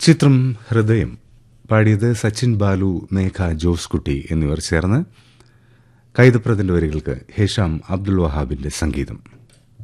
ചിത്രം ഹൃദയം. പാടിയത് സച്ചിൻ ബാലു, മേഘ ജോസ് കുട്ടി എന്നിവർ ചേർന്ന്. കൈതപ്രതിന്റെ വരികൾക്ക് ഹേഷാം അബ്ദുൽ വഹാബിന്റെ സംഗീതം.